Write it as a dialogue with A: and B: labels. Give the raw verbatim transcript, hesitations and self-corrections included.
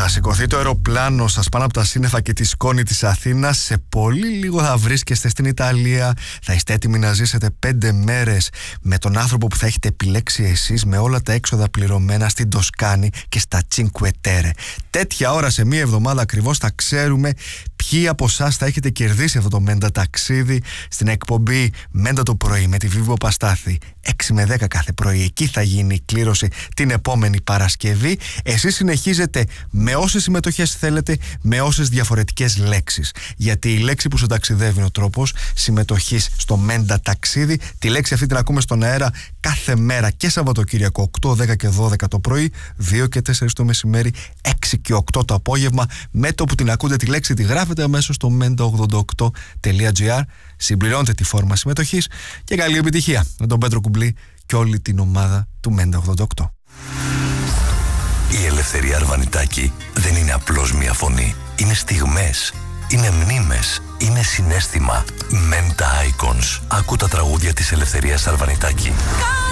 A: Θα σηκωθεί το αεροπλάνο σας πάνω από τα σύννεφα και τη σκόνη της Αθήνας. Σε πολύ λίγο θα βρίσκεστε στην Ιταλία. Θα είστε έτοιμοι να ζήσετε πέντε μέρες με τον άνθρωπο που θα έχετε επιλέξει εσείς, με όλα τα έξοδα πληρωμένα, στην Τοσκάνη και στα Cinque Terre. Τέτοια ώρα σε μία εβδομάδα ακριβώς θα ξέρουμε ποιοι από εσάς θα έχετε κερδίσει αυτό το Μέντα ταξίδι στην εκπομπή Μέντα το πρωί με τη Βίβο Παστάθη. έξι με δέκα κάθε πρωί. Εκεί θα γίνει η κλήρωση την επόμενη Παρασκευή. Εσείς συνεχίζετε με όσες συμμετοχές θέλετε, με όσες διαφορετικές λέξεις. Γιατί η λέξη που σου ταξιδεύει είναι ο τρόπος συμμετοχής στο Μέντα ταξίδι. Τη λέξη αυτή την ακούμε στον αέρα κάθε μέρα και Σαββατοκύριακο οκτώ, δέκα και δώδεκα το πρωί, δύο και τέσσερα το μεσημέρι, έξι και οκτώ το απόγευμα. Με το που την ακούτε τη λέξη τη γράφετε αμέσως στο μέντα ογδόντα οκτώ τελεία τζι άρ. Συμπληρώνετε τη φόρμα συμμετοχής και καλή επιτυχία με τον Πέτρο Κουμπλή και όλη την ομάδα του Μέντα ογδόντα οκτώ.
B: Η Ελευθερία Αρβανιτάκη δεν είναι απλώς μια φωνή. Είναι στιγμές, είναι μνήμες, είναι συναίσθημα. Μέντα Icons. Άκου τα τραγούδια της Ελευθερίας Αρβανιτάκη.